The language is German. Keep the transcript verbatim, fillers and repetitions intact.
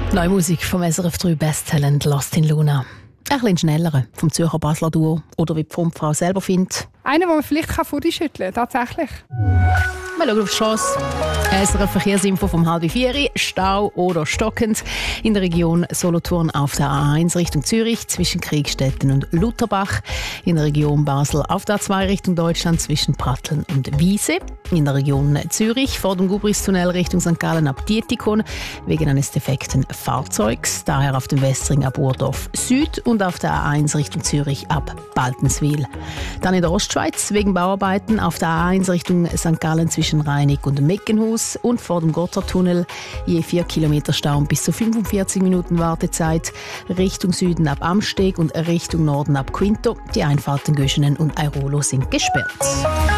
Neue Musik vom S R F drei Best Talent Lost in Luna. Ein bisschen schneller vom Zürcher Basler Duo oder wie die Frontfrau selber findet. Einer, den man vielleicht vorschütteln kann, tatsächlich. Wir schauen auf die Chance. S R F Verkehrsinfo vom halb vier. Stau oder stockend in der Region Solothurn auf der A eins Richtung Zürich zwischen Kriegstetten und Lutherbach. In der Region Basel auf der A zwei Richtung Deutschland zwischen Pratteln und Wiese. In der Region Zürich vor dem Gubristunnel Richtung Sankt Gallen ab Dietikon wegen eines defekten Fahrzeugs. Daher auf dem Westring ab Urdorf Süd und auf der A eins Richtung Zürich ab Baltenswil. Dann in der Ostschweiz wegen Bauarbeiten auf der A eins Richtung Sankt Gallen zwischen Reinig und Meckenhaus und vor dem Gotthardtunnel je vier Kilometer Stau und bis zu fünfundvierzig Minuten Wartezeit. Richtung Süden ab Amsteg und Richtung Norden ab Quinto. Die Einfahrten Göschenen und Airolo sind gesperrt.